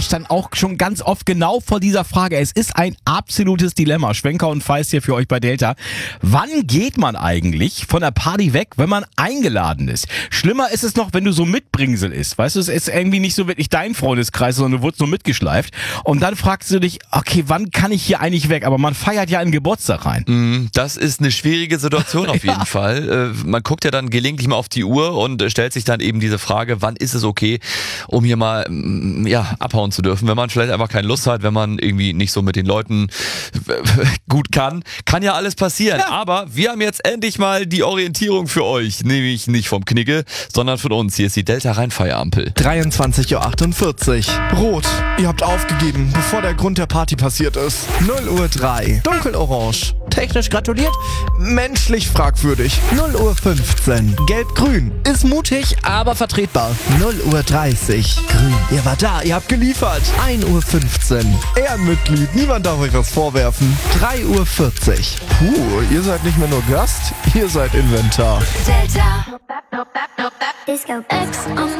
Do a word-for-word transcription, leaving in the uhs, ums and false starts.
ich stand auch schon ganz oft genau vor dieser Frage. Es ist ein absolutes Dilemma. Schwenker und Feist hier für euch bei Delta. Wann geht man eigentlich von der Party weg, wenn man eingeladen ist? Schlimmer ist es noch, wenn du so Mitbringsel ist. Weißt du, es ist irgendwie nicht so wirklich dein Freundeskreis, sondern du wurdest so mitgeschleift. Und dann fragst du dich, okay, wann kann ich hier eigentlich weg? Aber man feiert ja einen Geburtstag rein. Das ist eine schwierige Situation auf jeden ja. Fall. Man guckt ja dann gelegentlich mal auf die Uhr und stellt sich dann eben diese Frage, wann ist es okay, um hier mal ja, abhauen zu dürfen, wenn man vielleicht einfach keine Lust hat, wenn man irgendwie nicht so mit den Leuten gut kann. Kann ja alles passieren. Ja. Aber wir haben jetzt endlich mal die Orientierung für euch, nämlich nicht vom Knigge, sondern von uns. Hier ist die Delta Rheinfeierampel. dreiundzwanzig Uhr achtundvierzig. Rot. Ihr habt aufgegeben, bevor der Grund der Party passiert ist. null Uhr drei. Dunkelorange. Technisch gratuliert. Menschlich fragwürdig. null Uhr fünfzehn. Gelb-grün. Ist mutig, aber vertretbar. null Uhr dreißig. Grün. Ihr wart da, ihr habt geliefert. ein Uhr fünfzehn. Ehrenmitglied, niemand darf euch was vorwerfen. drei Uhr vierzig. Puh, ihr seid nicht mehr nur Gast, ihr seid Inventar. Delta Disco X on